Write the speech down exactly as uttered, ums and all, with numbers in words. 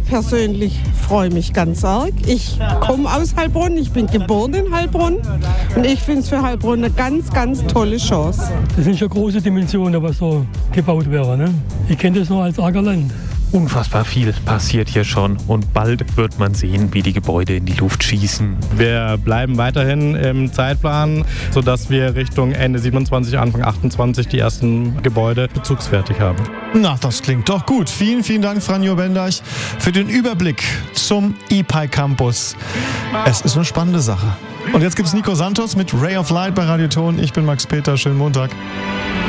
persönlich freue mich ganz arg. Ich komme aus Heilbronn, ich bin geboren in Heilbronn und ich finde es für Heilbronn eine ganz, ganz tolle Chance. Das sind schon große Dimensionen, was so gebaut wäre. Ne? Ich kenne das noch als Ackerland. Unfassbar viel passiert hier schon und bald wird man sehen, wie die Gebäude in die Luft schießen. Wir bleiben weiterhin im Zeitplan, sodass wir Richtung Ende siebenundzwanzig, Anfang achtundzwanzig die ersten Gebäude bezugsfertig haben. Na, das klingt doch gut. Vielen, vielen Dank, Franjo Bendeich, für den Überblick zum I P A I Campus. Es ist eine spannende Sache. Und jetzt gibt's Nico Santos mit Ray of Light bei Radio Ton. Ich bin Max Peter. Schönen Montag.